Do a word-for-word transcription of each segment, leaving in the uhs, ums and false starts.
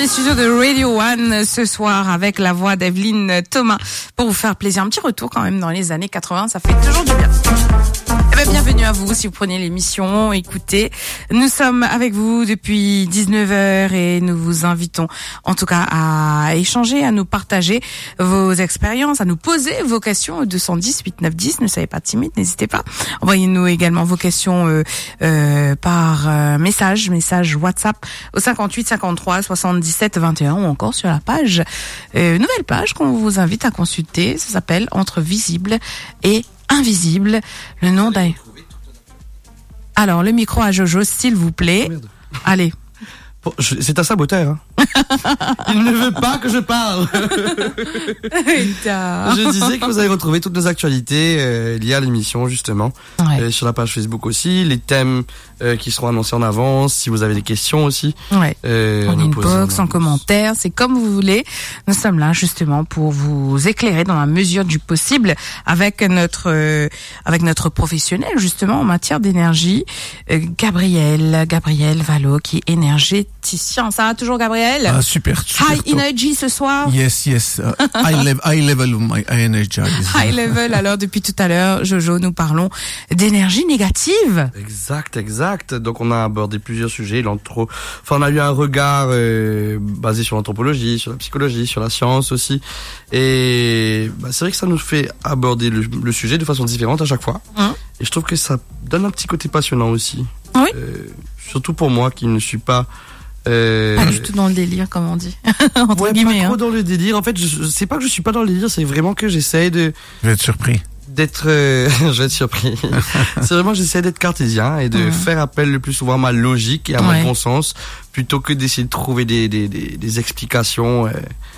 les studios de Radio One ce soir avec la voix d'Evelyne Thomas pour vous faire plaisir. Un petit retour quand même dans les années quatre-vingts, ça fait toujours du bien. Eh ben, bienvenue à vous si vous prenez l'émission, écoutez. Nous sommes avec vous depuis dix-neuf heures et nous vous invitons en tout cas à échanger, à nous partager vos expériences, à nous poser vos questions au deux cent dix, huit neuf dix. Ne soyez pas timide, n'hésitez pas. Envoyez-nous également vos questions euh, euh, par euh, message, message WhatsApp au cinquante-huit cinquante-trois soixante-dix-sept vingt et un ou encore sur la page, euh, nouvelle page qu'on vous invite à consulter. Ça s'appelle Entre visible et invisible, le nom d'un... Alors, le micro à Jojo, s'il vous plaît. Merde. Allez. Bon, je, c'est un saboteur. Hein. Il ne veut pas que je parle. Je disais que vous allez retrouver toutes nos actualités euh, liées à l'émission, justement. Ouais. Euh, sur la page Facebook aussi, les thèmes euh, qui seront annoncés en avance, si vous avez des questions aussi. Ouais. Euh, En nous poser inbox, en commentaire, c'est comme vous voulez. Nous sommes là justement pour vous éclairer dans la mesure du possible avec notre euh, avec notre professionnel justement en matière d'énergie, euh, Gabriel, Gabriel Valo qui est énergéticien. Ça va toujours, Gabriel? Ah, super, super High top. energy ce soir. Yes, yes. Uh, high, level, high level of my energy. High level. Alors depuis tout à l'heure, Jojo, nous parlons d'énergie négative. Exact, exact. Donc on a abordé plusieurs sujets. L'anthro... Enfin, on a eu un regard euh, basé sur l'anthropologie, sur la psychologie, sur la science aussi. Et bah, c'est vrai que ça nous fait aborder le, le sujet de façon différente à chaque fois. Hum. Et je trouve que ça donne un petit côté passionnant aussi. Oui. Euh, surtout pour moi qui ne suis pas... Euh... Pas du tout dans le délire, comme on dit. Entre ouais, guillemets. pas trop Hein. dans le délire. En fait, je, je sais pas que je suis pas dans le délire, c'est vraiment que j'essaye de... Je vais être surpris. d'être euh, je vais être surpris. C'est vraiment j'essaie d'être cartésien et de Ouais. faire appel le plus souvent à ma logique et à Ouais. mon bon sens plutôt que d'essayer de trouver des des des, des explications euh,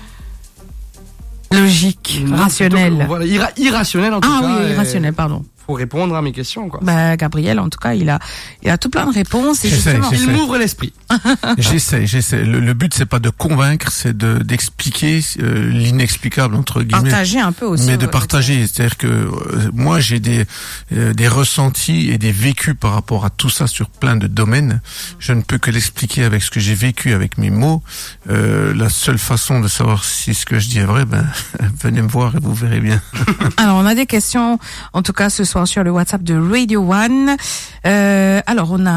Logique, non, rationnelle. plutôt que- voilà, ira- irrationnelles en tout Ah cas. oui, euh, irrationnel, pardon. pour répondre à mes questions quoi. Bah, Gabriel, en tout cas, il a, il a tout plein de réponses. Et J'essaie, justement, j'essaie. Il m'ouvre l'esprit. J'essaie, j'essaie. Le, le but, c'est pas de convaincre, c'est de d'expliquer euh, l'inexplicable entre guillemets. partager un peu aussi. Mais de euh, partager, c'est-à-dire que euh, moi j'ai des euh, des ressentis et des vécus par rapport à tout ça sur plein de domaines. Je ne peux que l'expliquer avec ce que j'ai vécu, avec mes mots. Euh, la seule façon de savoir si ce que je dis est vrai, ben venez me voir et vous verrez bien. Alors, on a des questions, en tout cas, ce soir sur le WhatsApp de Radio One. Euh, alors, on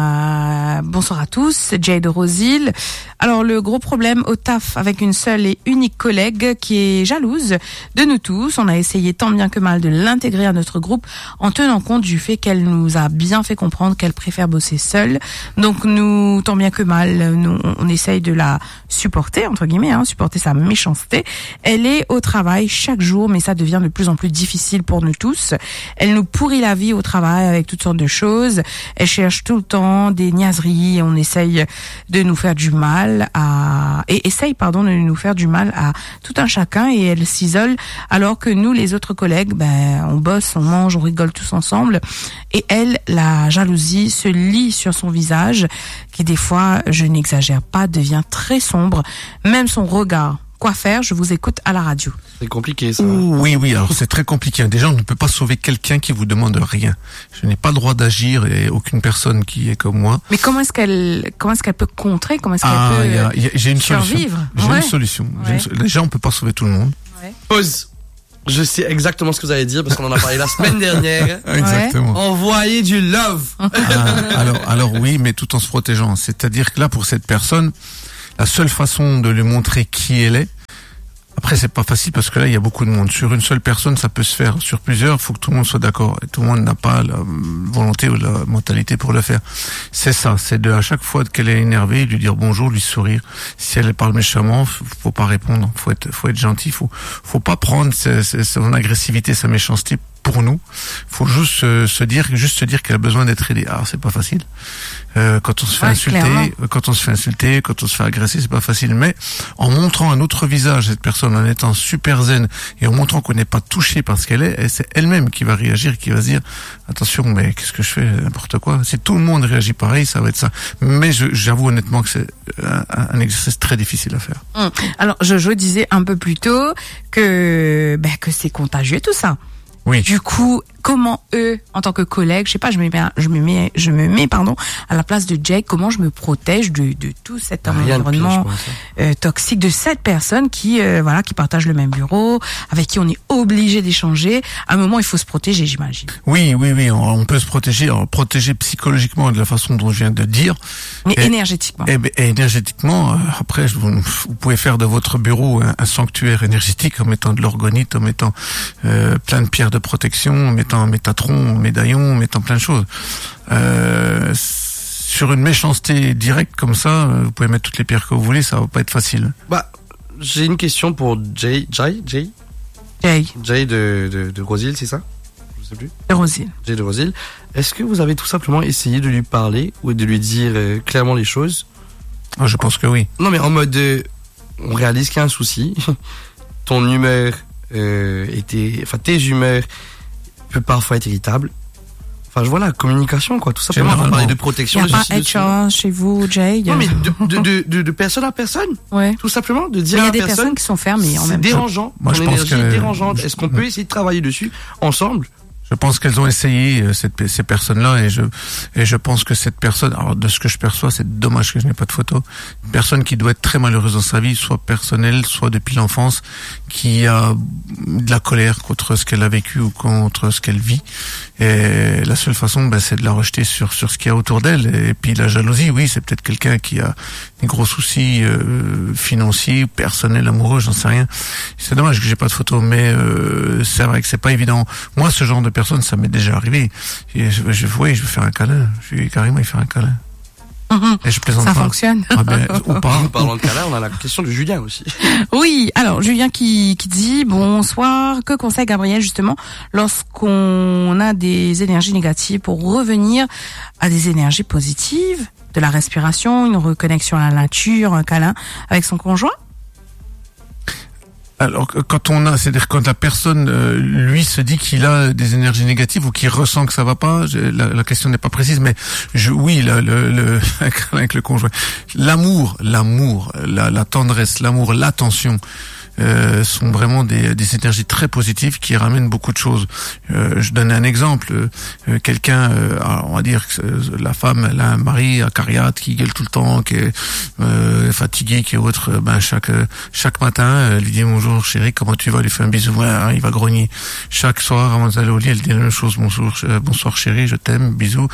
a... Bonsoir à tous, Jay de Rosil. Alors, le gros problème au taf avec une seule et unique collègue qui est jalouse de nous tous. On a essayé tant bien que mal de l'intégrer à notre groupe en tenant compte du fait qu'elle nous a bien fait comprendre qu'elle préfère bosser seule. Donc, nous, tant bien que mal, nous, on essaye de la supporter, entre guillemets, hein, supporter sa méchanceté. Elle est au travail chaque jour, mais ça devient de plus en plus difficile pour nous tous. Elle nous pourrit la vie au travail avec toutes sortes de choses. Elle cherche tout le temps des niaiseries et on essaye de nous faire du mal à, et essaye, pardon, de nous faire du mal à tout un chacun et elle s'isole alors que nous, les autres collègues, ben, on bosse, on mange, on rigole tous ensemble. Et elle, la jalousie se lit sur son visage qui des fois, je n'exagère pas, devient très sombre. Même son regard. Quoi faire? Je vous écoute à la radio. C'est compliqué ça. Oui, oui, alors c'est très compliqué. Déjà, on ne peut pas sauver quelqu'un qui vous demande rien. Je n'ai pas le droit d'agir et aucune personne qui est comme moi. Mais comment est-ce qu'elle, comment est-ce qu'elle peut contrer? Comment est-ce qu'elle Ah, peut il y a- il y a- j'ai une solution. survivre? J'ai Ouais. une solution. J'ai Ouais. une so- Déjà, on peut pas sauver tout le monde. Pause. Je sais exactement ce que vous allez dire parce qu'on en a parlé la semaine dernière. Exactement. Envoyez du love. Ah, alors, alors oui, mais tout en se protégeant. C'est-à-dire que là, pour cette personne, la seule façon de lui montrer qui elle est. Après, c'est pas facile parce que là, il y a beaucoup de monde. Sur une seule personne, ça peut se faire. Sur plusieurs, il faut que tout le monde soit d'accord. Et tout le monde n'a pas la volonté ou la mentalité pour le faire. C'est ça. C'est de, à chaque fois qu'elle est énervée, lui dire bonjour, lui sourire. Si elle parle méchamment, faut, faut pas répondre. Faut être, faut être gentil. Faut, faut pas prendre ses- ses- son agressivité, sa méchanceté pour nous. Faut juste euh, se dire, juste se dire qu'elle a besoin d'être aidée. Alors, c'est pas facile. Euh, quand on se fait Ouais, insulter, clairement. quand on se fait insulter, quand on se fait agresser, c'est pas facile. Mais en montrant un autre visage, cette personne, en étant super zen et en montrant qu'on n'est pas touché par ce qu'elle est, et c'est elle-même qui va réagir, qui va se dire attention, mais qu'est-ce que je fais, n'importe quoi. Si tout le monde réagit pareil, ça va être ça. Mais je, j'avoue honnêtement que c'est un, un exercice très difficile à faire. Hum. Alors, Jojo disait un peu plus tôt que, ben, que c'est contagieux tout ça. Oui. Du coup, comment eux, en tant que collègues, je sais pas, je me mets, je me mets, je me mets, pardon, à la place de Jake, comment je me protège de, de tout cet Rien de pire, environnement je pense, hein. euh, toxique de cette personne qui, euh, voilà, qui partage le même bureau, avec qui on est obligé d'échanger. À un moment, il faut se protéger, j'imagine. Oui, oui, oui, on, on peut se protéger, alors, protéger psychologiquement de la façon dont je viens de dire. Mais et, énergétiquement. Et, et énergétiquement, euh, après, je, vous, vous pouvez faire de votre bureau un, un sanctuaire énergétique en mettant de l'orgonite, en mettant euh, plein de pierres de protection, en mettant un métatron, un médaillon, en mettant plein de choses. Euh, sur une méchanceté directe comme ça, vous pouvez mettre toutes les pierres que vous voulez, ça va pas être facile. Bah, j'ai une question pour Jay, Jay, Jay, Jay. Jay de, de, de Rosil, c'est ça? Je sais plus. De Rosil. Jay de Rosil. Est-ce que vous avez tout simplement essayé de lui parler ou de lui dire euh, clairement les choses? Oh, je pense que oui. Non, mais en mode, euh, on réalise qu'il y a un souci. Ton humeur euh, était, enfin tes humeurs peut parfois être irritable. Enfin, je vois la communication, quoi, tout simplement. On parler de protection. Il n'y a de pas ceci, H R chez vous, Jay? Non, mais de, de, de, de, de personne à personne. Ouais. Tout simplement, de dire Mais il y à a la des personne, personnes qui sont fermées en c'est même temps. dérangeant. Moi, ton je pense énergie que- est dérangeante. Est-ce qu'on peut essayer de travailler dessus ensemble? Je pense qu'elles ont essayé euh, cette, ces personnes-là et je et je pense que cette personne, alors de ce que je perçois, c'est dommage que je n'ai pas de photo. Une personne qui doit être très malheureuse dans sa vie, soit personnelle, soit depuis l'enfance, qui a de la colère contre ce qu'elle a vécu ou contre ce qu'elle vit. Et la seule façon, ben, c'est de la rejeter sur sur ce qu'il y a autour d'elle. Et puis la jalousie, oui, c'est peut-être quelqu'un qui a des gros soucis euh, financiers, personnels, amoureux, j'en sais rien. C'est dommage que j'ai pas de photo, mais euh, c'est vrai que c'est pas évident. Moi, ce genre de personne, ça m'est déjà arrivé. Et je, je, oui, je vais faire un câlin. Je vais carrément y faire un câlin. Mhm. Et je plaisante Ça pas. fonctionne. Ah ben, ou pas. En parlant de cas là, on a la question de Julien aussi. Oui, alors Julien qui, qui dit bonsoir, que conseille Gabriel justement lorsqu'on a des énergies négatives pour revenir à des énergies positives, de la respiration, une reconnexion à la nature, un câlin avec son conjoint? Alors, quand on a, c'est-à-dire quand la personne, euh, lui, se dit qu'il a des énergies négatives ou qu'il ressent que ça va pas, je, la, la question n'est pas précise, mais je, oui, le, le, le avec le conjoint, l'amour, l'amour, la, la tendresse, l'amour, l'attention. Euh, sont vraiment des, des énergies très positives qui ramènent beaucoup de choses. Euh, je donne un exemple. Euh, quelqu'un, euh, on va dire que la femme, elle a un mari acariâtre qui gueule tout le temps, qui est euh, fatigué, qui est autre. Ben chaque chaque matin, elle lui dit bonjour chérie, comment tu vas? Elle lui fait un bisou, ouais, hein, il va grogner. Chaque soir, avant d'aller au lit, elle dit la même chose, bonjour, euh, bonsoir chérie, je t'aime, bisous.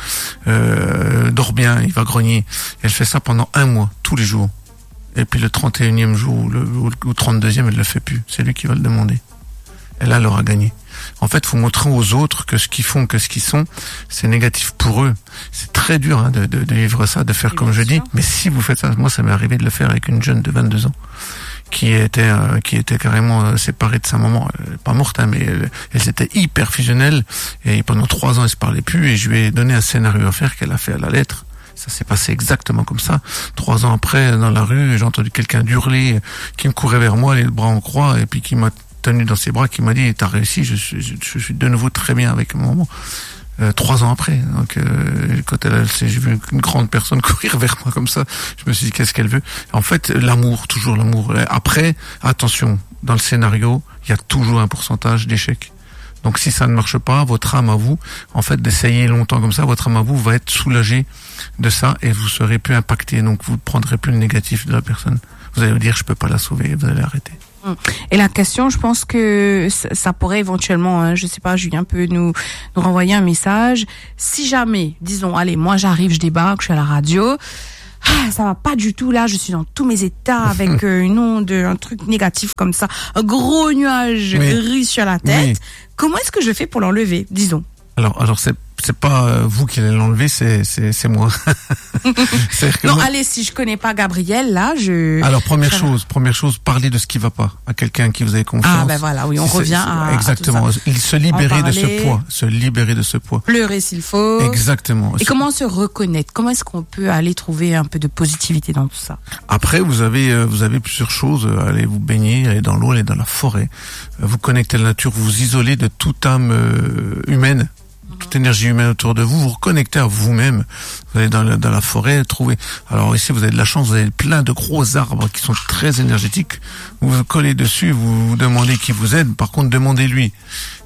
Euh, dors bien, il va grogner. Elle fait ça pendant un mois, tous les jours. Et puis le trente et unième jour ou le ou trente-deuxième, elle le fait plus. C'est lui qui va le demander. Et là, elle aura gagné. En fait, faut montrer aux autres que ce qu'ils font, que ce qu'ils sont, c'est négatif pour eux. C'est très dur hein, de, de, de vivre ça, de faire Et comme je bien dis. sûr. Mais si vous faites ça, moi, ça m'est arrivé de le faire avec une jeune de vingt-deux ans qui était euh, qui était carrément euh, séparée de sa maman. Elle est pas morte, hein, mais elle, elle était hyper fusionnelle. Et pendant trois ans, elle se parlait plus. Et je lui ai donné un scénario à faire qu'elle a fait à la lettre. Ça s'est passé exactement comme ça. Trois ans après, dans la rue, j'ai entendu quelqu'un hurler, qui me courait vers moi, les bras en croix, et puis qui m'a tenu dans ses bras, qui m'a dit, t'as réussi, je suis, je, je suis de nouveau très bien avec mon maman. Euh, trois ans après. Donc, euh, quand elle, j'ai vu une grande personne courir vers moi comme ça, je me suis dit, qu'est-ce qu'elle veut? En fait, l'amour, toujours l'amour. Après, attention, dans le scénario, il y a toujours un pourcentage d'échecs. Donc si ça ne marche pas, votre âme à vous, en fait, d'essayer longtemps comme ça, votre âme à vous va être soulagée de ça et vous serez plus impacté. Donc vous ne prendrez plus le négatif de la personne. Vous allez vous dire, je peux pas la sauver, vous allez arrêter. Et la question, je pense que ça pourrait éventuellement, hein, je sais pas, Julien peut nous, nous renvoyer un message. Si jamais, disons, allez, moi j'arrive, je débarque, je suis à la radio, ah, ça va pas du tout là, je suis dans tous mes états avec euh, une onde, un truc négatif comme ça, un gros nuage Oui. gris sur la tête. Oui. Comment est-ce que je fais pour l'enlever, disons? Alors, alors c'est c'est pas euh, vous qui allez l'enlever, c'est c'est c'est moi. C'est-à-dire que Non, moi- allez, si je connais pas Gabriel, là, je... Alors première ça va. chose, première chose, parlez de ce qui va pas à quelqu'un qui vous avez confiance. Ah, ben voilà, oui, on C'est- revient c'est- à, exactement. à tout ça. Il se libérer En de ce parler. poids, se libérer de ce poids. Pleurer s'il faut. Exactement. Et comment se reconnaître? Comment est-ce qu'on peut aller trouver un peu de positivité dans tout ça? Après, vous avez euh, vous avez plusieurs choses. Euh, Allez vous baigner, aller dans l'eau, aller dans la forêt. Euh, Vous connectez à la nature, vous vous isolez de toute âme euh, humaine, toute énergie humaine autour de vous. Vous reconnectez à vous-même. Vous allez dans la, dans la forêt, trouver. Alors ici, vous avez de la chance. Vous avez plein de gros arbres qui sont très énergétiques. Vous vous collez dessus, vous vous demandez qui vous aide. Par contre, demandez-lui.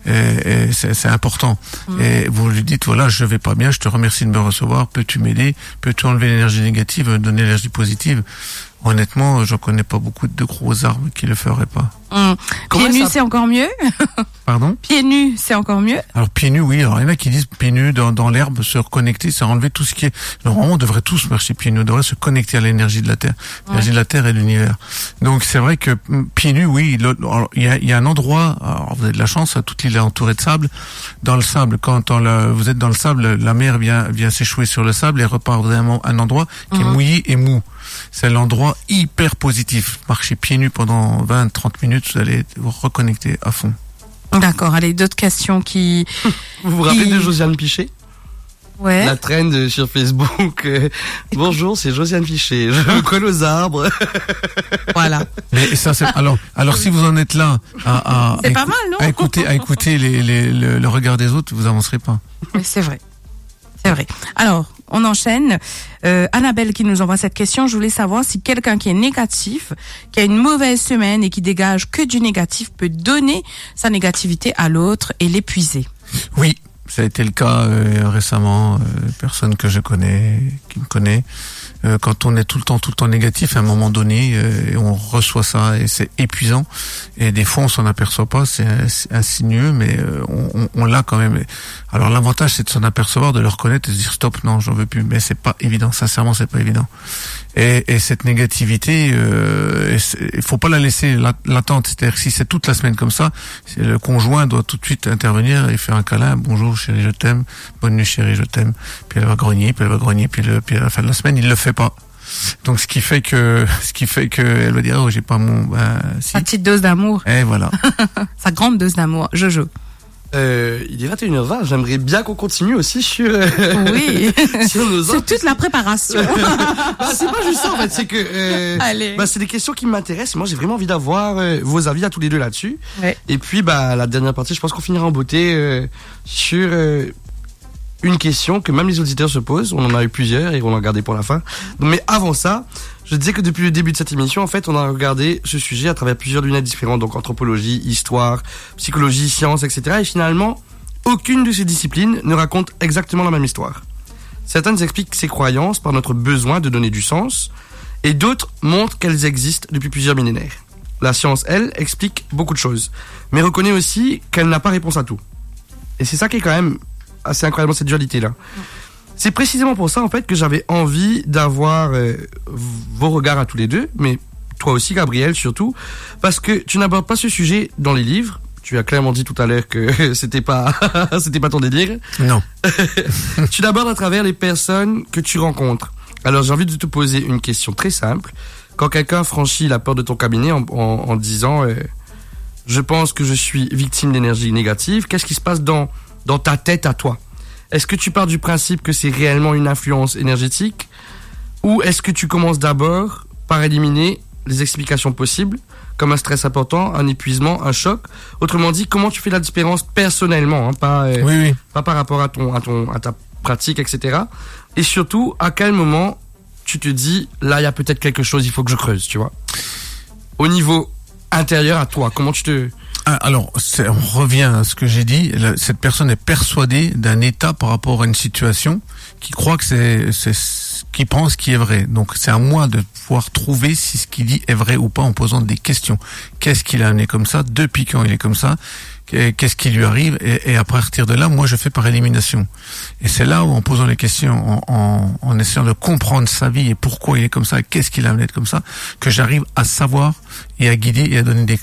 et, et c'est, c'est important. Mmh. Et vous lui dites, voilà, je vais pas bien, je te remercie de me recevoir, peux-tu m'aider, peux-tu enlever l'énergie négative, me donner l'énergie positive? Honnêtement, je connais pas beaucoup de gros arbres qui le feraient pas. Mmh. Pieds nus, ça... c'est encore mieux. Pardon? Pieds nus, c'est encore mieux. Alors pieds nus, oui. Alors il y en a qui disent pieds nus dans, dans l'herbe, se reconnecter, c'est enlever tout ce qui est. Normalement, on devrait tous marcher pieds nus, on devrait se connecter à l'énergie de la terre, l'énergie ouais. de la terre et de l'univers. Donc c'est vrai que pieds nus, oui. Il y a, il y a un endroit. Alors vous avez de la chance, toute l'île est entourée de sable. Dans le sable, quand on la, vous êtes dans le sable, la mer vient vient s'échouer sur le sable et repart vraiment un endroit qui mmh. est mouillé et mou. C'est l'endroit hyper positif. Marchez pieds nus pendant vingt à trente minutes, vous allez vous reconnecter à fond. D'accord. Allez, d'autres questions qui... Vous vous rappelez qui... de Josiane Pichet? Ouais. La trend sur Facebook. Euh, bonjour, c'est Josiane Pichet. Je me colle aux arbres. Voilà. Mais ça, c'est, alors, alors si vous en êtes là à, à, c'est à pas écou- mal, non? à écouter, à écouter les, les, le, le regard des autres, vous avancerez pas. Oui, c'est vrai. C'est vrai. Alors, on enchaîne. Euh, Annabelle qui nous envoie cette question. Je voulais savoir si quelqu'un qui est négatif, qui a une mauvaise semaine et qui dégage que du négatif peut donner sa négativité à l'autre et l'épuiser. Oui, ça a été le cas euh, récemment. Euh, personne que je connais, qui me connaît. Euh, quand on est tout le temps, tout le temps négatif, à un moment donné, euh, on reçoit ça et c'est épuisant. Et des fois, on s'en aperçoit pas, c'est, c'est insinueux, mais euh, on, on, on l'a quand même. Alors l'avantage, c'est de s'en apercevoir, de le reconnaître et de se dire stop, non, j'en veux plus. Mais c'est pas évident, sincèrement, c'est pas évident. Et, et cette négativité, euh, il faut pas la laisser latente. C'est-à-dire que si c'est toute la semaine comme ça, le conjoint doit tout de suite intervenir et faire un câlin. Bonjour chérie, je t'aime. Bonne nuit chérie, je t'aime. Puis elle va grogner, puis elle va grogner, puis, le, puis à la fin de la semaine, il le fait pas. Donc ce qui fait que, ce qui fait que elle va dire oh j'ai pas mon, ben si. Sa petite dose d'amour. Et voilà. Sa grande dose d'amour. Jojo. Euh, il est vingt et une heures vingt, j'aimerais bien qu'on continue aussi sur, euh, oui. sur nos c'est toute la préparation. bah, c'est pas juste ça en fait, c'est que euh, Allez. Bah, c'est des questions qui m'intéressent. Moi j'ai vraiment envie d'avoir euh, vos avis à tous les deux là-dessus. Ouais. Et puis bah la dernière partie, je pense qu'on finira en beauté euh, sur euh, une question que même les auditeurs se posent. On en a eu plusieurs et on l'a gardé pour la fin. Mais avant ça, je disais que depuis le début de cette émission, en fait, on a regardé ce sujet à travers plusieurs lunettes différentes, donc anthropologie, histoire, psychologie, sciences, et cetera. Et finalement, aucune de ces disciplines ne raconte exactement la même histoire. Certaines expliquent ces croyances par notre besoin de donner du sens, et d'autres montrent qu'elles existent depuis plusieurs millénaires. La science, elle, explique beaucoup de choses, mais reconnaît aussi qu'elle n'a pas réponse à tout. Et c'est ça qui est quand même assez incroyable, cette dualité-là. C'est précisément pour ça, en fait, que j'avais envie d'avoir euh, vos regards à tous les deux, mais toi aussi, Gabriel, surtout, parce que tu n'abordes pas ce sujet dans les livres. Tu as clairement dit tout à l'heure que c'était pas, c'était pas ton délire. Non. Tu l'abordes à travers les personnes que tu rencontres. Alors, j'ai envie de te poser une question très simple. Quand quelqu'un franchit la porte de ton cabinet en, en, en disant euh, « Je pense que je suis victime d'énergie négative », qu'est-ce qui se passe dans, dans ta tête à toi ? Est-ce que tu pars du principe que c'est réellement une influence énergétique ou est-ce que tu commences d'abord par éliminer les explications possibles comme un stress important, un épuisement, un choc? Autrement dit, comment tu fais la différence personnellement, hein, pas, euh, oui, oui. pas par rapport à, ton, à, ton, à ta pratique, et cetera. Et surtout, à quel moment tu te dis, là, il y a peut-être quelque chose, il faut que je creuse, tu vois? Au niveau intérieur à toi, comment tu te... Alors, c'est, on revient à ce que j'ai dit. Cette personne est persuadée d'un état par rapport à une situation qui croit que c'est, c'est ce qu'il pense qui est vrai. Donc, c'est à moi de pouvoir trouver si ce qu'il dit est vrai ou pas en posant des questions. Qu'est-ce qu'il a amené comme ça? Depuis quand il est comme ça? Qu'est-ce qui lui arrive? Et, et à partir de là, moi, je fais par élimination. Et c'est là où, en posant les questions, en, en, en essayant de comprendre sa vie et pourquoi il est comme ça, qu'est-ce qu'il a amené comme ça, que j'arrive à savoir et à guider et à donner des